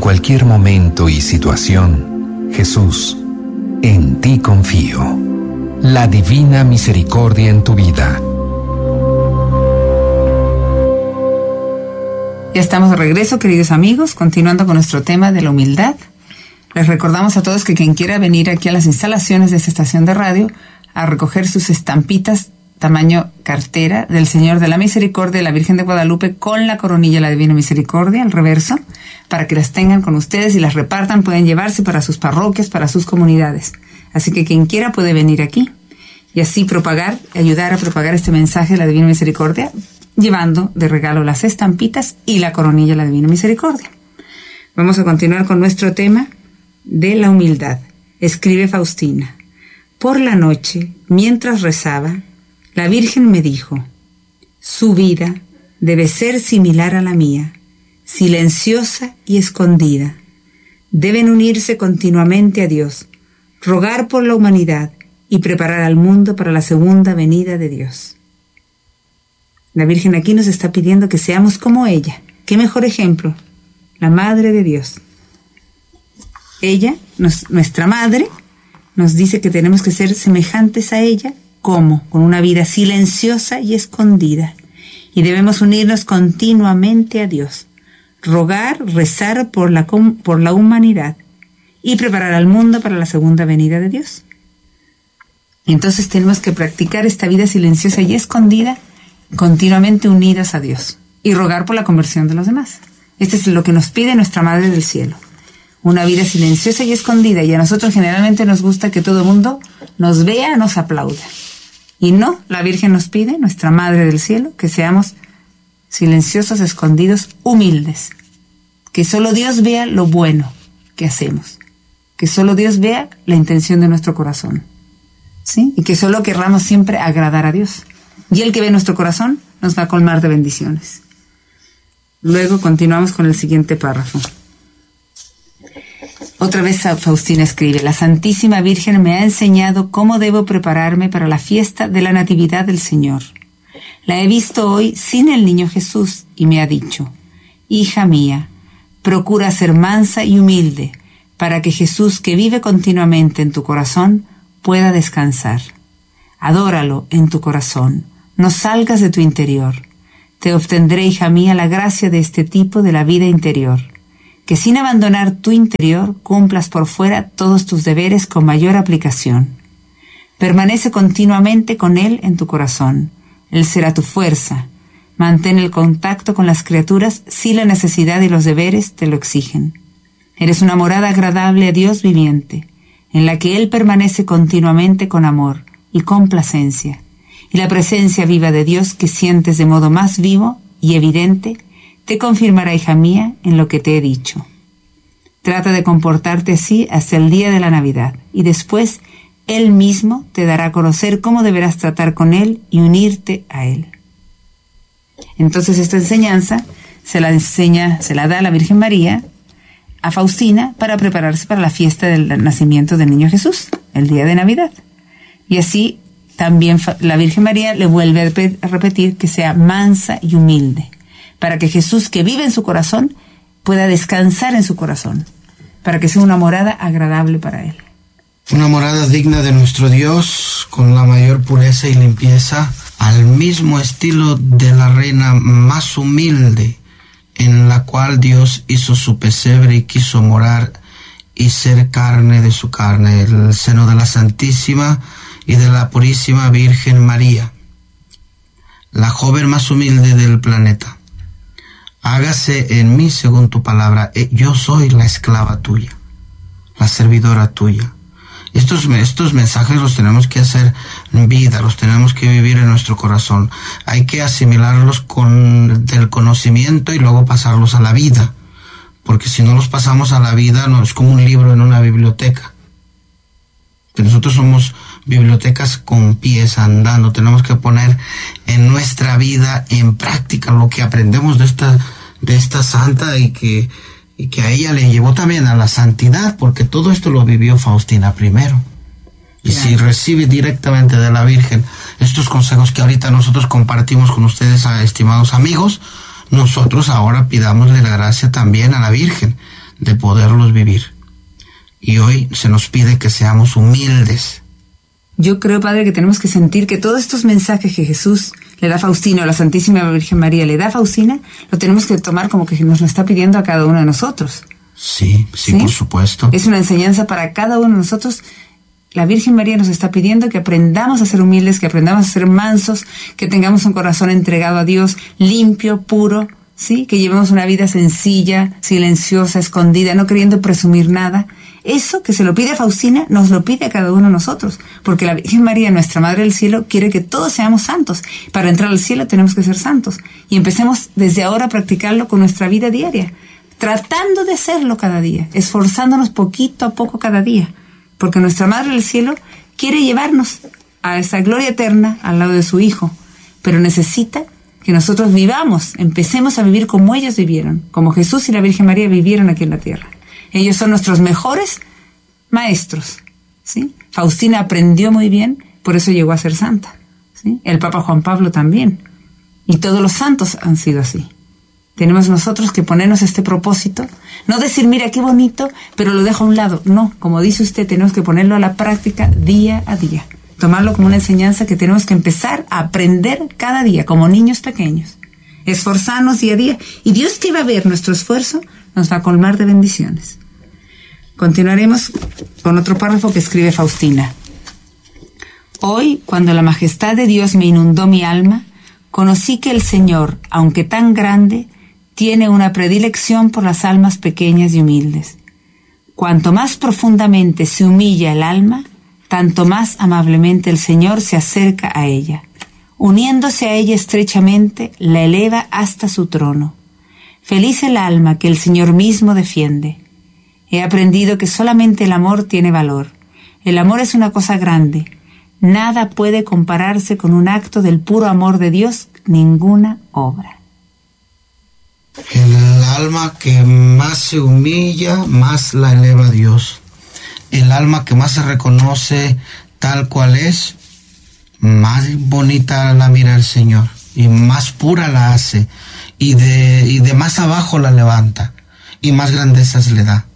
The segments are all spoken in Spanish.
cualquier momento y situación, Jesús, en ti confío. La divina misericordia en tu vida. Ya estamos de regreso, queridos amigos, continuando con nuestro tema de la humildad. Les recordamos a todos que quien quiera venir aquí a las instalaciones de esta estación de radio a recoger sus estampitas tamaño cartera del Señor de la Misericordia de la Virgen de Guadalupe con la coronilla de la Divina Misericordia al reverso, para que las tengan con ustedes y las repartan, pueden llevarse para sus parroquias, para sus comunidades. Así que quien quiera puede venir aquí y así ayudar a propagar este mensaje de la Divina Misericordia, llevando de regalo las estampitas y la coronilla de la Divina Misericordia. Vamos a continuar con nuestro tema de la humildad. Escribe Faustina: por la noche, mientras rezaba, la Virgen me dijo: su vida debe ser similar a la mía, silenciosa y escondida. Deben unirse continuamente a Dios, rogar por la humanidad y preparar al mundo para la segunda venida de Dios. La Virgen aquí nos está pidiendo que seamos como ella. ¿Qué mejor ejemplo? La Madre de Dios. Ella, nuestra Madre, nos dice que tenemos que ser semejantes a ella. ¿Cómo? Con una vida silenciosa y escondida. Y debemos unirnos continuamente a Dios, rogar, rezar por la humanidad y preparar al mundo para la segunda venida de Dios. Entonces tenemos que practicar esta vida silenciosa y escondida, continuamente unidas a Dios, y rogar por la conversión de los demás. Esto es lo que nos pide nuestra Madre del Cielo. Una vida silenciosa y escondida, y a nosotros generalmente nos gusta que todo el mundo nos vea, nos aplauda. Y no, la Virgen nos pide, nuestra Madre del Cielo, que seamos silenciosos, escondidos, humildes. Que solo Dios vea lo bueno que hacemos. Que solo Dios vea la intención de nuestro corazón. ¿Sí? Y que solo querramos siempre agradar a Dios. Y el que ve nuestro corazón nos va a colmar de bendiciones. Luego continuamos con el siguiente párrafo. Otra vez Faustina escribe: la Santísima Virgen me ha enseñado cómo debo prepararme para la fiesta de la Natividad del Señor. La he visto hoy sin el niño Jesús y me ha dicho: hija mía, procura ser mansa y humilde para que Jesús, que vive continuamente en tu corazón, pueda descansar. Adóralo en tu corazón, no salgas de tu interior. Te obtendré, hija mía, la gracia de este tipo de la vida interior. Que sin abandonar tu interior cumplas por fuera todos tus deberes con mayor aplicación. Permanece continuamente con Él en tu corazón. Él será tu fuerza. Mantén el contacto con las criaturas si la necesidad y los deberes te lo exigen. Eres una morada agradable a Dios viviente, en la que Él permanece continuamente con amor y complacencia, y la presencia viva de Dios que sientes de modo más vivo y evidente te confirmará, hija mía, en lo que te he dicho. Trata de comportarte así hasta el día de la Navidad, y después Él mismo te dará a conocer cómo deberás tratar con Él y unirte a Él. Entonces esta enseñanza se la da la Virgen María a Faustina para prepararse para la fiesta del nacimiento del niño Jesús, el día de Navidad. Y así también la Virgen María le vuelve a repetir que sea mansa y humilde, para que Jesús, que vive en su corazón, pueda descansar en su corazón, para que sea una morada agradable para Él. Una morada digna de nuestro Dios, con la mayor pureza y limpieza, al mismo estilo de la reina más humilde, en la cual Dios hizo su pesebre y quiso morar y ser carne de su carne, el seno de la Santísima y de la Purísima Virgen María, la joven más humilde del planeta. Hágase en mí según tu palabra. Yo soy la esclava tuya, la servidora tuya. Estos mensajes los tenemos que hacer vida, los tenemos que vivir en nuestro corazón. Hay que asimilarlos del conocimiento y luego pasarlos a la vida. Porque si no los pasamos a la vida, no es como un libro en una biblioteca. Nosotros somos bibliotecas con pies andando. Tenemos que poner en nuestra vida en práctica lo que aprendemos de esta santa y que a ella le llevó también a la santidad, porque todo esto lo vivió Faustina primero. Y si recibe directamente de la Virgen estos consejos que ahorita nosotros compartimos con ustedes, estimados amigos, nosotros ahora pidámosle la gracia también a la Virgen de poderlos vivir. Y hoy se nos pide que seamos humildes. Yo creo, Padre, que tenemos que sentir que todos estos mensajes que Jesús le da a Faustina, o la Santísima Virgen María le da a Faustina, lo tenemos que tomar como que nos lo está pidiendo a cada uno de nosotros. Sí, por supuesto. Es una enseñanza para cada uno de nosotros. La Virgen María nos está pidiendo que aprendamos a ser humildes, que aprendamos a ser mansos, que tengamos un corazón entregado a Dios, limpio, puro, ¿sí? Que llevemos una vida sencilla, silenciosa, escondida, no queriendo presumir nada. Eso que se lo pide a Faustina, nos lo pide a cada uno de nosotros, porque la Virgen María, nuestra Madre del Cielo, quiere que todos seamos santos. Para entrar al cielo tenemos que ser santos. Y empecemos desde ahora a practicarlo con nuestra vida diaria, tratando de hacerlo cada día, esforzándonos poquito a poco cada día, porque nuestra Madre del Cielo quiere llevarnos a esa gloria eterna al lado de su Hijo, pero necesita que nosotros vivamos, empecemos a vivir como ellos vivieron, como Jesús y la Virgen María vivieron aquí en la tierra. Ellos son nuestros mejores maestros, ¿sí? Faustina aprendió muy bien, por eso llegó a ser santa, ¿sí? El Papa Juan Pablo también, y todos los santos han sido así. Tenemos nosotros que ponernos este propósito, no decir, mira qué bonito, pero lo dejo a un lado. No, como dice usted, tenemos que ponerlo a la práctica día a día. Tomarlo como una enseñanza que tenemos que empezar a aprender cada día, como niños pequeños. Esforzarnos día a día. Y Dios, que va a ver nuestro esfuerzo, nos va a colmar de bendiciones. Continuaremos con otro párrafo que escribe Faustina. Hoy, cuando la majestad de Dios me inundó mi alma, conocí que el Señor, aunque tan grande, tiene una predilección por las almas pequeñas y humildes. Cuanto más profundamente se humilla el alma, tanto más amablemente el Señor se acerca a ella. Uniéndose a ella estrechamente, la eleva hasta su trono. Feliz el alma que el Señor mismo defiende. He aprendido que solamente el amor tiene valor. El amor es una cosa grande. Nada puede compararse con un acto del puro amor de Dios, ninguna obra. El alma que más se humilla, más la eleva Dios. El alma que más se reconoce tal cual es, más bonita la mira el Señor y más pura la hace y de más abajo la levanta y más grandezas le da.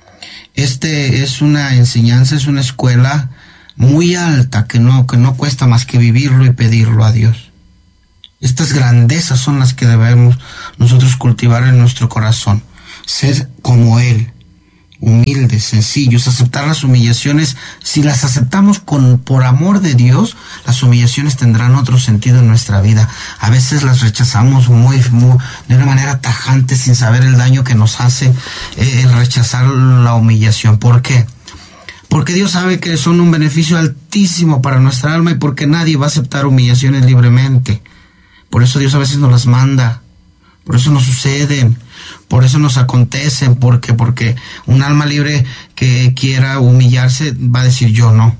Es una enseñanza, es una escuela muy alta que no cuesta más que vivirlo y pedirlo a Dios. Estas grandezas son las que debemos nosotros cultivar en nuestro corazón. Ser como Él, humildes, sencillos, aceptar las humillaciones. Si las aceptamos por amor de Dios, las humillaciones tendrán otro sentido en nuestra vida. A veces las rechazamos muy de una manera tajante, sin saber el daño que nos hace el rechazar la humillación. ¿Por qué? Porque Dios sabe que son un beneficio altísimo para nuestra alma y porque nadie va a aceptar humillaciones libremente. Por eso Dios a veces nos las manda, por eso nos suceden, por eso nos acontecen, porque un alma libre que quiera humillarse va a decir yo no.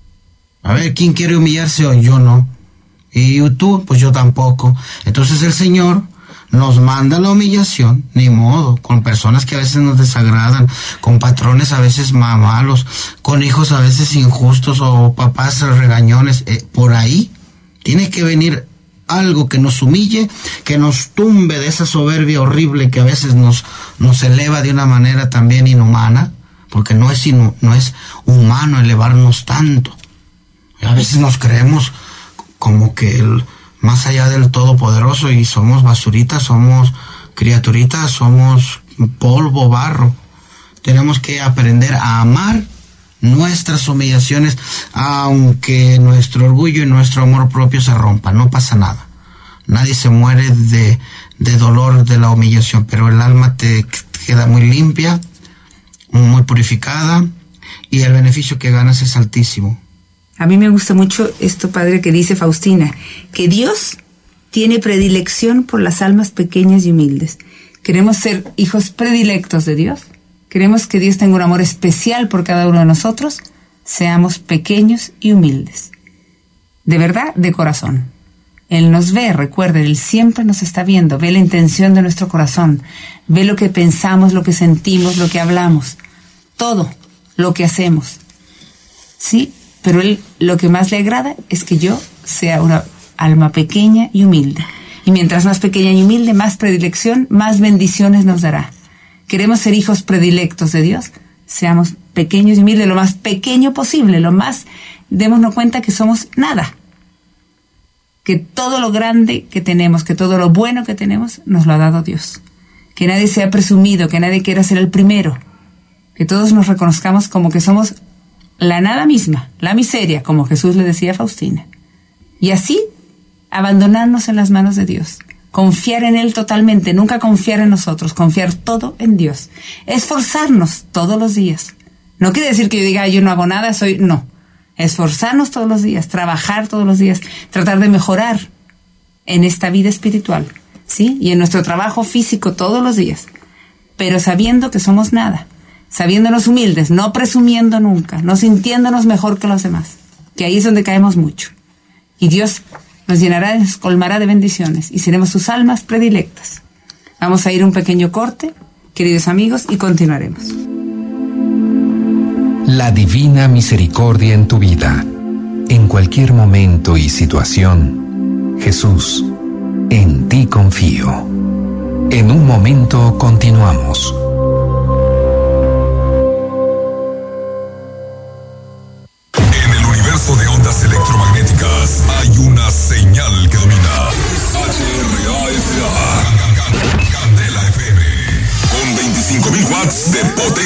A ver, ¿quién quiere humillarse hoy? Yo no. Y tú, pues yo tampoco. Entonces el Señor nos manda la humillación, ni modo, con personas que a veces nos desagradan, con patrones a veces malos, con hijos a veces injustos o papás regañones. Por ahí tiene que venir algo que nos humille, que nos tumbe de esa soberbia horrible que a veces nos eleva de una manera también inhumana, porque no es humano elevarnos tanto. A veces nos creemos como que más allá del Todopoderoso y somos basuritas, somos criaturitas, somos polvo, barro. Tenemos que aprender a amar nuestras humillaciones, aunque nuestro orgullo y nuestro amor propio se rompan, no pasa nada. Nadie se muere de dolor de la humillación, pero el alma te queda muy limpia, muy purificada, y el beneficio que ganas es altísimo. A mí me gusta mucho esto, Padre, que dice Faustina, que Dios tiene predilección por las almas pequeñas y humildes. ¿Queremos ser hijos predilectos de Dios? ¿Queremos que Dios tenga un amor especial por cada uno de nosotros? Seamos pequeños y humildes. De verdad, de corazón. Él nos ve, recuerden, Él siempre nos está viendo, ve la intención de nuestro corazón, ve lo que pensamos, lo que sentimos, lo que hablamos, todo lo que hacemos. ¿Sí? Pero Él lo que más le agrada es que yo sea una alma pequeña y humilde. Y mientras más pequeña y humilde, más predilección, más bendiciones nos dará. queremos ser hijos predilectos de Dios, seamos pequeños y humildes, lo más pequeño posible, démonos cuenta que somos nada. Que todo lo grande que tenemos, que todo lo bueno que tenemos, nos lo ha dado Dios. Que nadie sea presumido, que nadie quiera ser el primero. Que todos nos reconozcamos como que somos la nada misma, la miseria, como Jesús le decía a Faustina. Y así, abandonarnos en las manos de Dios. Confiar en Él totalmente, nunca confiar en nosotros, confiar todo en Dios. Esforzarnos todos los días. No quiere decir que yo diga, yo no hago nada, no. Esforzarnos todos los días, trabajar todos los días, tratar de mejorar en esta vida espiritual, ¿sí? Y en nuestro trabajo físico todos los días. Pero sabiendo que somos nada, sabiéndonos humildes, no presumiendo nunca, no sintiéndonos mejor que los demás, que ahí es donde caemos mucho. Y Dios nos llenará, nos colmará de bendiciones y seremos sus almas predilectas. Vamos a ir a un pequeño corte, queridos amigos, y continuaremos. La divina misericordia en tu vida, en cualquier momento y situación. Jesús, en ti confío. En un momento continuamos.